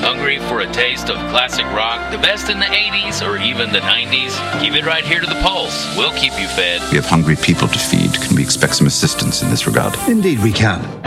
Hungry for a taste of classic rock, the best in the 80s or even the 90s? Keep it right here to the Pulse. We'll keep you fed. We have hungry people to feed. Can we expect some assistance in this regard? Indeed we can.